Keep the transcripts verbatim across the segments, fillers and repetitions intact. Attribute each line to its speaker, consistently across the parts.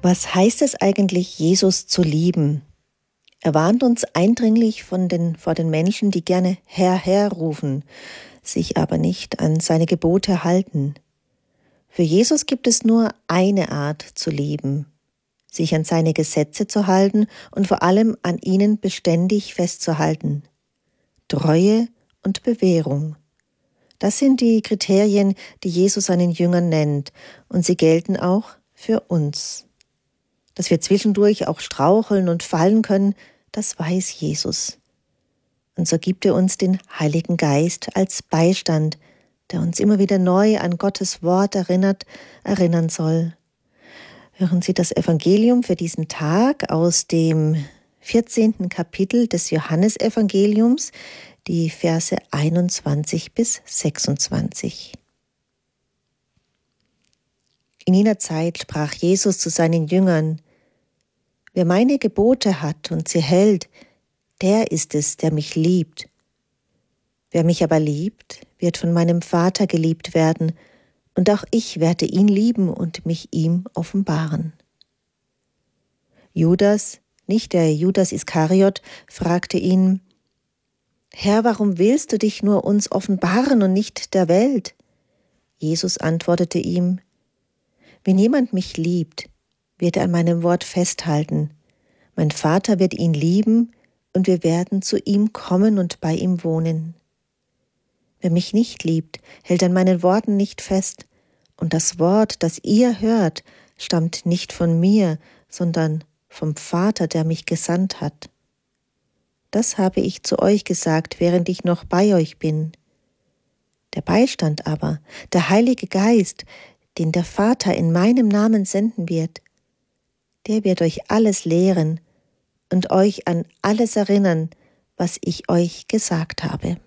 Speaker 1: Was heißt es eigentlich, Jesus zu lieben? Er warnt uns eindringlich von den, vor den Menschen, die gerne Herr, Herr rufen, sich aber nicht an seine Gebote halten. Für Jesus gibt es nur eine Art zu lieben, sich an seine Gesetze zu halten und vor allem an ihnen beständig festzuhalten. Treue und Bewährung. Das sind die Kriterien, die Jesus seinen Jüngern nennt, und sie gelten auch für uns. Dass wir zwischendurch auch straucheln und fallen können, das weiß Jesus. Und so gibt er uns den Heiligen Geist als Beistand, der uns immer wieder neu an Gottes Wort erinnert, erinnern soll. Hören Sie das Evangelium für diesen Tag aus dem vierzehnten Kapitel des Johannesevangeliums, die Verse einundzwanzig bis sechsundzwanzig. In jener Zeit sprach Jesus zu seinen Jüngern: Wer meine Gebote hat und sie hält, der ist es, der mich liebt. Wer mich aber liebt, wird von meinem Vater geliebt werden, und auch ich werde ihn lieben und mich ihm offenbaren. Judas, nicht der Judas Iskariot, fragte ihn: Herr, warum willst du dich nur uns offenbaren und nicht der Welt? Jesus antwortete ihm: Wenn jemand mich liebt, wird er an meinem Wort festhalten. Mein Vater wird ihn lieben, und wir werden zu ihm kommen und bei ihm wohnen. Wer mich nicht liebt, hält an meinen Worten nicht fest, und das Wort, das ihr hört, stammt nicht von mir, sondern vom Vater, der mich gesandt hat. Das habe ich zu euch gesagt, während ich noch bei euch bin. Der Beistand aber, der Heilige Geist, den der Vater in meinem Namen senden wird, der wird euch alles lehren und euch an alles erinnern, was ich euch gesagt habe.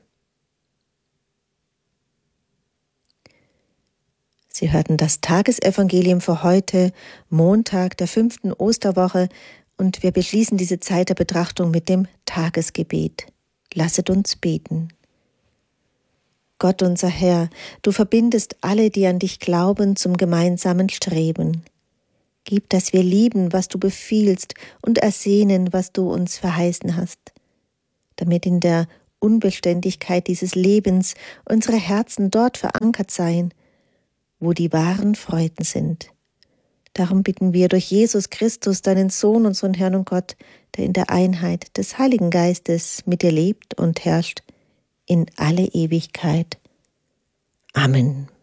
Speaker 1: Sie hörten das Tagesevangelium für heute, Montag der fünften Osterwoche, und wir beschließen diese Zeit der Betrachtung mit dem Tagesgebet. Lasset uns beten. Gott, unser Herr, du verbindest alle, die an dich glauben, zum gemeinsamen Streben. Gib, dass wir lieben, was du befiehlst, und ersehnen, was du uns verheißen hast, damit in der Unbeständigkeit dieses Lebens unsere Herzen dort verankert seien, wo die wahren Freuden sind. Darum bitten wir durch Jesus Christus, deinen Sohn, unseren Herrn und Gott, der in der Einheit des Heiligen Geistes mit dir lebt und herrscht in alle Ewigkeit. Amen.